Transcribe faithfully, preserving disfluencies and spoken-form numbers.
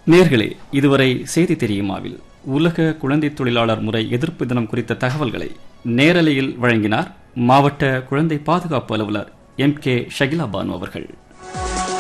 நேர்களே, இதுவரை செய்தி தெரியுமாவில் உலக குழந்தை தொழிலாளர் முறை எதிர்ப்பு தினம் குறித்த தகவல்களை நேரலையில் வழங்கினார் மாவட்ட குழந்தை பாதுகாப்பு அலுவலர் எம் கே ஷகிலா பானு அவர்கள்.